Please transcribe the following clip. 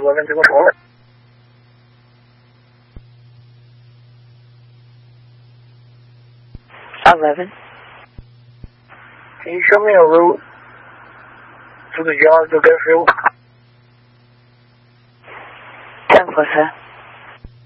问这个什么？11. Can you show me a route to the yard to get fuel? 10 for sir.